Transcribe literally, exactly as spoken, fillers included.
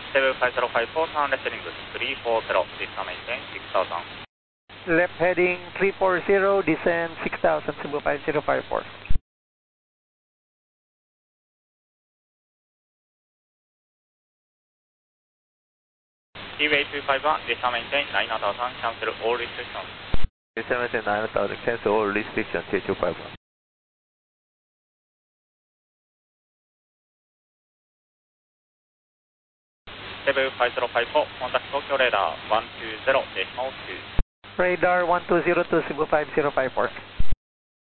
seven five zero five four, turn left heading three four zero, descend maintain six thousand. Left heading three four zero, descend six thousand, Cebu five zero five four. T W A two five one, descend maintain nine thousand, cancel all restrictions. Descend maintain nine thousand, cancel all restrictions, T two five one. seven five zero five four, contact Tokyo radar one two zero decimal two. Radar one two zero to Cebu five zero five four.